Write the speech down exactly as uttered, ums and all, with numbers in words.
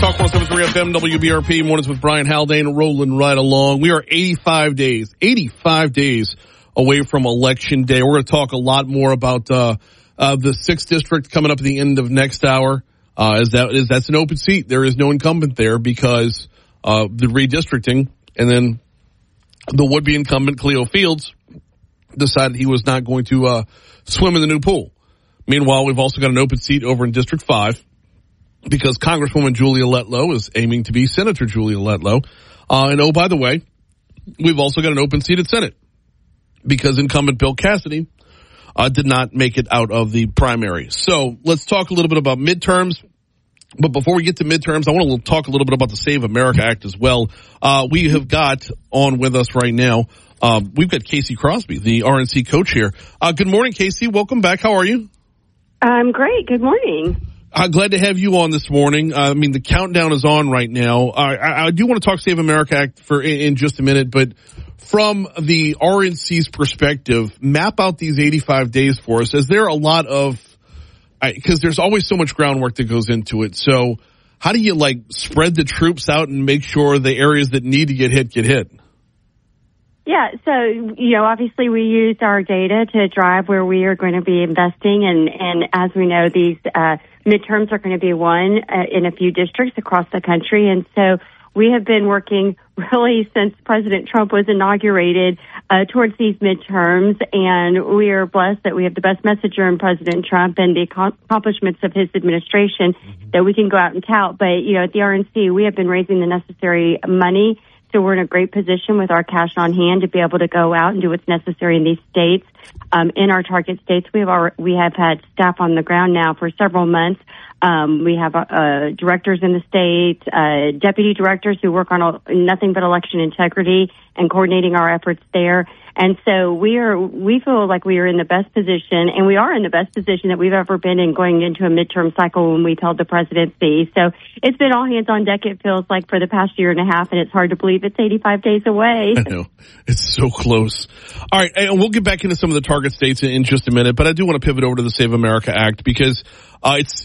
Talk one oh seven point three F M, W B R P, mornings with Brian Haldane, rolling right along. We are eighty-five days, eighty-five days away from Election Day. We're going to talk a lot more about uh, uh, the sixth District coming up at the end of next hour. Uh, as that is, that's an open seat. There is no incumbent there because uh, the redistricting, and then the would-be incumbent, Cleo Fields, decided he was not going to uh, swim in the new pool. Meanwhile, we've also got an open seat over in District five. Because Congresswoman Julia Letlow is aiming to be Senator Julia Letlow. Uh, and oh, by the way, we've also got an open seat at Senate because incumbent Bill Cassidy uh, did not make it out of the primary. So let's talk a little bit about midterms. But before we get to midterms, I want to talk a little bit about the Save America Act as well. Uh, we have got on with us right now, um, we've got Casey Crosby, the R N C co-chair here. Uh, good morning, Casey. Welcome back. How are you? I'm great. Good morning. Uh, glad to have you on this morning. Uh, I mean, the countdown is on right now. Uh, I, I do want to talk Save America Act for in, in just a minute, but from the R N C's perspective, map out these eighty-five days for us. Is there a lot of, because there's always so much groundwork that goes into it. So how do you like spread the troops out and make sure the areas that need to get hit get hit? Yeah, so, you know, obviously we use our data to drive where we are going to be investing. And, and as we know, these uh, midterms are going to be won uh, in a few districts across the country. And so we have been working really since President Trump was inaugurated uh, towards these midterms. And we are blessed that we have the best messenger in President Trump and the accomplishments of his administration mm-hmm. that we can go out and tout. But, you know, at the R N C, we have been raising the necessary money. So we're in a great position with our cash on hand to be able to go out and do what's necessary in these states. Um, in our target states, we have our, we have had staff on the ground now for several months. Um, we have uh, directors in the state, uh, deputy directors who work on a, nothing but election integrity and coordinating our efforts there. And so we are, we feel like we are in the best position, and we are in the best position that we've ever been in going into a midterm cycle when we've held the presidency. So it's been all hands on deck, it feels like, for the past year and a half, and it's hard to believe it's eighty-five days away. I know. It's so close. All right, and we'll get back into some of the target states in just a minute, but I do want to pivot over to the Save America Act because uh, it's